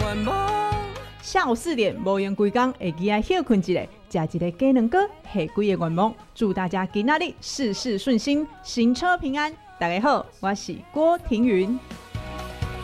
愿望。 下午4点，无闲规工会记得休困一下，吃一个鸡卵糕，下几个愿望。祝大家今仔日事事顺心，行车平安。大家好，我是郭庭云。